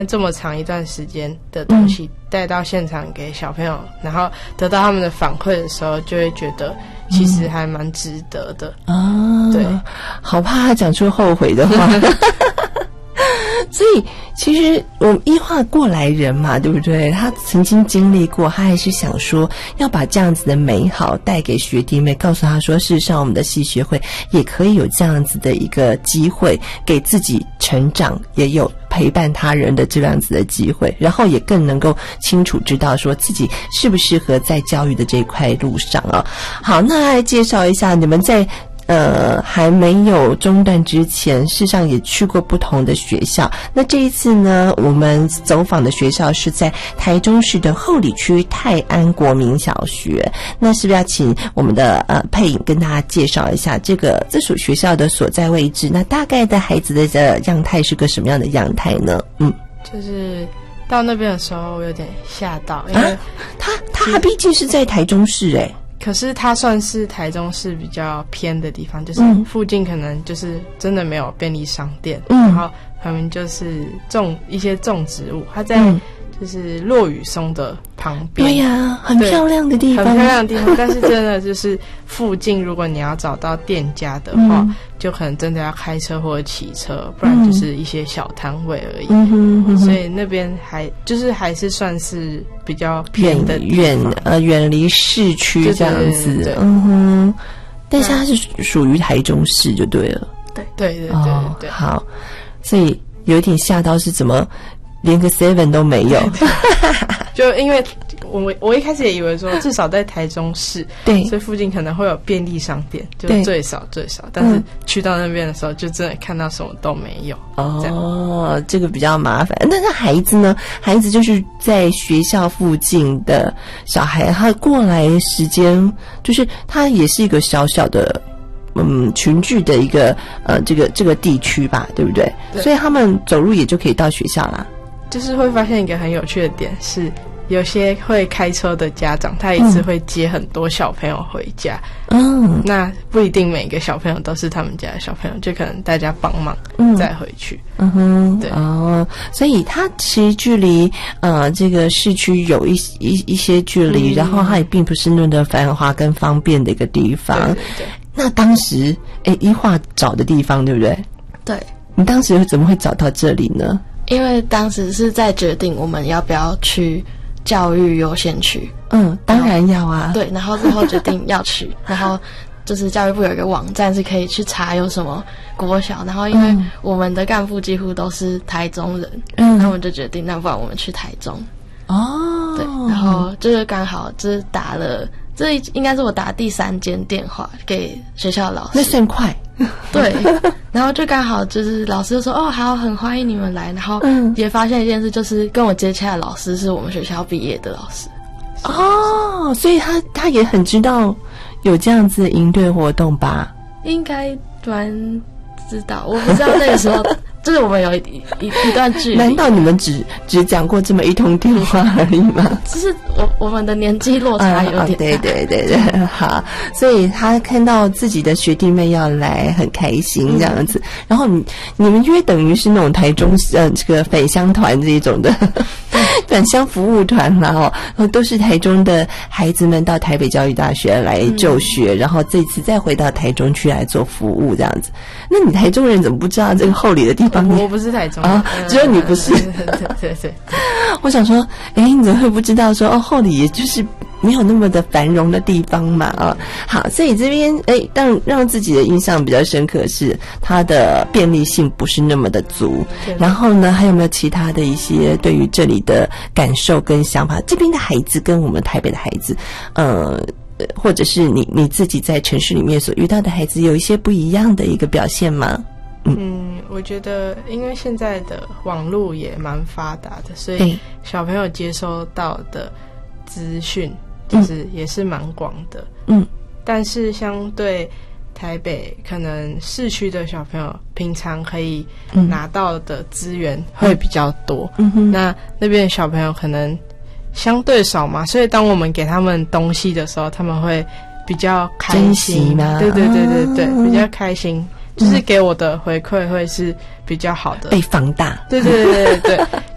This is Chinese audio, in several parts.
这么长一段时间的东西带到现场给小朋友，然后得到他们的反馈的时候，就会觉得其实还蛮值得的。对， 好怕他讲出后悔的话。所以其实我们医化过来人嘛，对不对？他曾经经历过，他还是想说要把这样子的美好带给学弟妹，告诉他说，事实上我们的系学会也可以有这样子的一个机会，给自己成长，也有陪伴他人的这样子的机会，然后也更能够清楚知道说自己适不适合在教育的这一块路上啊。好，那来介绍一下你们在还没有中断之前，事实上也去过不同的学校。那这一次呢，我们走访的学校是在台中市的后里区泰安国民小学。那是不是要请我们的佩颖跟大家介绍一下这所学校的所在位置？那大概的孩子的样态是个什么样的样态呢？ 就是到那边的时候有点吓到，因为他毕竟是在台中市可是它算是台中市比较偏的地方，就是附近可能就是真的没有便利商店，然后旁边就是一些种植物，它在就是落羽松的旁边。对呀，很漂亮的地方， 很漂亮的地方。但是真的就是附近，如果你要找到店家的话，就可能真的要开车或者骑车，不然就是一些小摊位而已。所以那边还是算是比较偏的远离市区这样子。但是它是属于台中市就对了。 对。 好，所以有一点吓到是怎么连个 7 都没有。 就因为我一开始也以为说至少在台中市，对，所以附近可能会有便利商店，就最少，但是去到那边的时候就真的看到什么都没有。 这个比较麻烦。那孩子呢？孩子就是在学校附近的小孩，他过来时间就是他也是一个小小的群聚的一个这个地区吧，对不对？所以他们走路也就可以到学校啦。就是会发现一个很有趣的点是，有些会开车的家长，他一次会接很多小朋友回家。那不一定每个小朋友都是他们家的小朋友，就可能大家帮忙再回去。对。 所以它其实距离这个市区有一些距离，然后它也并不是那么的繁华跟方便的一个地方。对。那当时医化找的地方对不对？ 对。 你当时怎么会找到这里呢？ 因为当时是在决定我们要不要去教育优先区。 当然要啊。 对，然后最后决定要去，然后就是教育部有一个网站是可以去查有什么国小，然后因为我们的干部几乎都是台中人，那我们就决定那不然我们去台中。对，然后就是刚好就是打了，这应该是我打第3间电话给学校的老师。 那算快。 对，然后就刚好就是老师就说好，很欢迎你们来，然后也发现一件事，就是跟我接洽的老师是我们学校毕业的老师。 所以他也很知道有这样子的营队活动吧？ 应该蛮知道，我不知道那个时候就是我们有一段距离。 难道你们只讲过这么一通电话而已吗？ 就是我们的年纪落差有点大。 对，好，所以他看到自己的学弟妹要来，很开心这样子。然后你们约等于是那种台中这个返乡团这一种的返乡服务团啦然后都是台中的孩子们到台北教育大学来就学，然后这次再回到台中去来做服务这样子。那你台中人怎么不知道这个后里的地方？ 我不是台中人只有你不是。 对。 我想说你怎么会不知道说后里也就是没有那么的繁荣的地方嘛好，所以这边让自己的印象比较深刻是它的便利性不是那么的足。然后呢，还有没有其他的一些对于这里的感受跟想法？这边的孩子跟我们台北的孩子或者是你自己在城市里面所遇到的孩子有一些不一样的一个表现吗？ 我觉得因为现在的网络也蛮发达的，所以小朋友接收到的资讯就是也是蛮广的。但是相对台北可能市区的小朋友平常可以拿到的资源会比较多，那边的小朋友可能相对少嘛，所以当我们给他们东西的时候，他们会比较开心嘛。对，比较开心。就是给我的回馈会是比较好的， 被放大。对，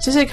就是